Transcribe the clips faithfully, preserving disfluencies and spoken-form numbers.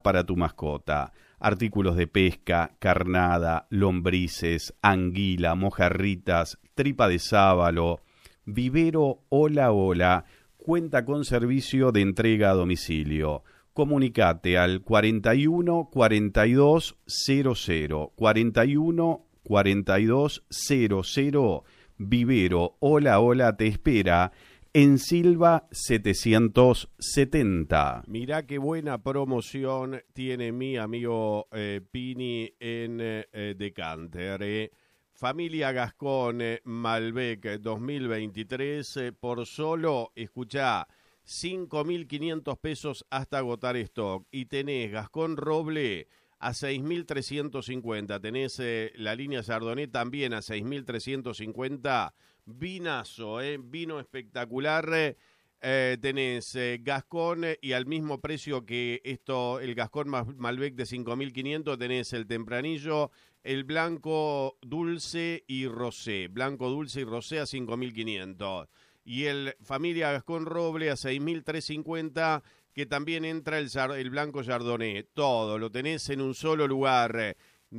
para tu mascota. Artículos de pesca, carnada, lombrices, anguila, mojarritas, tripa de sábalo. Vivero Hola Hola cuenta con servicio de entrega a domicilio. Comunicate al cuarenta y uno cuarenta y dos cero cero, cuarenta y uno cuarenta y dos cero cero. Vivero Hola Hola te espera en Silva setecientos setenta. Mirá qué buena promoción tiene mi amigo eh, Pini en eh, Decanter. Eh. Familia Gascón eh, Malbec dos mil veintitrés eh, por solo, escuchá, cinco mil quinientos pesos hasta agotar stock. Y tenés Gascón Roble a seis mil trescientos cincuenta. Tenés eh, la línea Chardonnay también a seis mil trescientos cincuenta. Vinazo, eh, vino espectacular. Eh, tenés eh, Gascón eh, y al mismo precio que esto, el Gascón Malbec de cinco mil quinientos, tenés el Tempranillo, el blanco dulce y rosé. Blanco dulce y rosé a cinco mil quinientos. Y el Familia Gascón Roble a seis mil trescientos cincuenta, que también entra el, el blanco Chardonnay. Todo lo tenés en un solo lugar.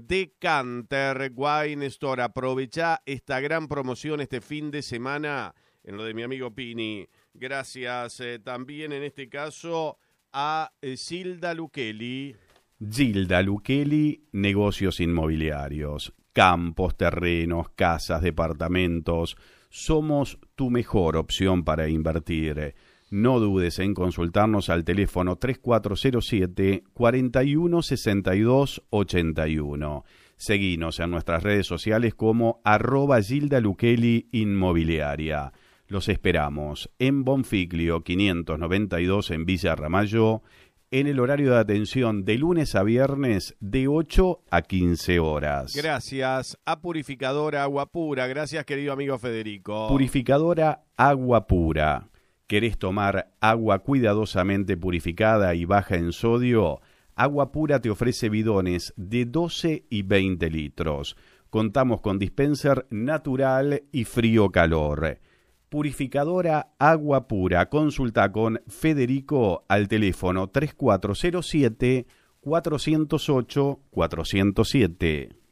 Decanter Wine Store. Aprovechá esta gran promoción este fin de semana en lo de mi amigo Pini. Gracias eh, también en este caso a eh, Gilda Luquelli. Gilda Luquelli, negocios inmobiliarios, campos, terrenos, casas, departamentos. Somos tu mejor opción para invertir. No dudes en consultarnos al teléfono tres cuatro cero siete, cuatro uno seis dos ocho uno. Seguinos en nuestras redes sociales como arroba Gilda Luquelli Inmobiliaria. Los esperamos en Bonfiglio quinientos noventa y dos en Villa Ramallo, en el horario de atención de lunes a viernes de ocho a quince horas. Gracias a Purificadora Agua Pura. Gracias, querido amigo Federico. Purificadora Agua Pura. ¿Querés tomar agua cuidadosamente purificada y baja en sodio? Agua Pura te ofrece bidones de doce y veinte litros. Contamos con dispenser natural y frío-calor. Purificadora Agua Pura. Consulta con Federico al teléfono tres cuatro cero siete, cuatro cero ocho, cuatro cero siete.